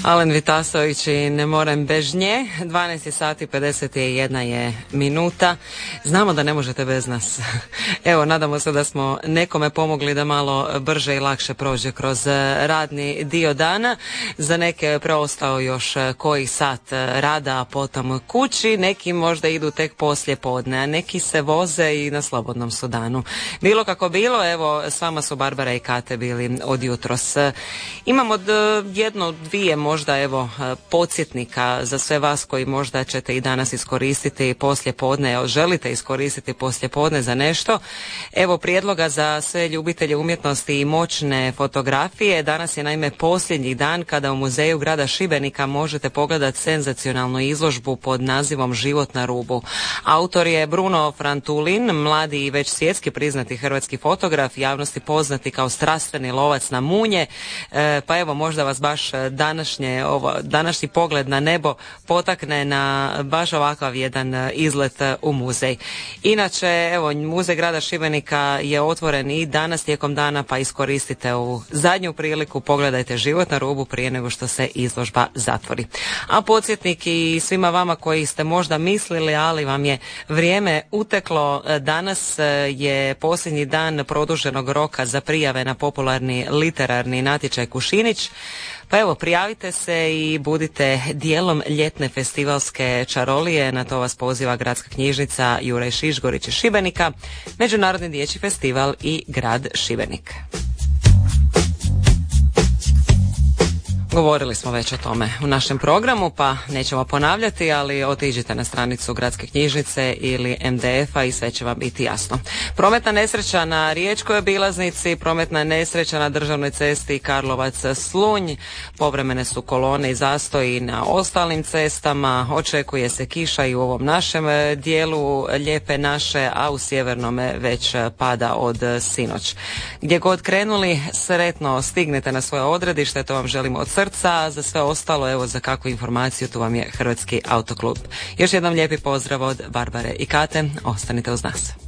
Alen Vitasović i Ne morem bez nje. 12 sati 51 je minuta. Znamo da ne možete bez nas. Evo, nadamo se da smo nekome pomogli da malo brže i lakše prođe kroz radni dio dana. Za neke je preostao još koji sat rada, a potom kući. Neki možda idu tek poslije podne, a neki se voze i na slobodnom su danu. Bilo kako bilo, evo, s vama su Barbara i Kate bili od jutros. Imamo jedno, dvije možda evo podsjetnika za sve vas koji možda ćete i danas iskoristiti poslijepodne, želite iskoristiti poslijepodne za nešto. Evo prijedloga za sve ljubitelje umjetnosti i moćne fotografije. Danas je naime posljednji dan kada u Muzeju grada Šibenika možete pogledati senzacionalnu izložbu pod nazivom Život na rubu. Autor je Bruno Frantulin, mladi i već svjetski priznati hrvatski fotograf, javnosti poznati kao strastveni lovac na munje. Pa evo, možda vas baš današnji pogled na nebo potakne na baš ovakav jedan izlet u muzej. Inače, evo, Muzej grada Šibenika je otvoren i danas tijekom dana, pa iskoristite ovu zadnju priliku, pogledajte Život na rubu prije nego što se izložba zatvori. A podsjetnik i svima vama koji ste možda mislili, ali vam je vrijeme uteklo, danas je posljednji dan produženog roka za prijave na popularni literarni natječaj Kušinić. Pa evo, prijavite se i budite dijelom ljetne festivalske čarolije. Na to vas poziva Gradska knjižnica Juraj Šišgorić iz Šibenika, Međunarodni dječji festival i grad Šibenik. Govorili smo već o tome u našem programu, pa nećemo ponavljati, ali otiđite na stranicu Gradske knjižnice ili MDF-a i sve će vam biti jasno. Prometna nesreća na Riječkoj obilaznici, prometna nesreća na državnoj cesti Karlovac-Slunj, povremene su kolone i zastoji na ostalim cestama, očekuje se kiša i u ovom našem dijelu Lijepe naše, a u sjevernome već pada od sinoć. Gdje god krenuli, sretno stignete na svoje odredište, to vam želimo od srca. Za sve ostalo, evo, za kakvu informaciju, tu vam je Hrvatski autoklub. Još jednom lijepi pozdrav od Barbare i Kate, ostanite uz nas.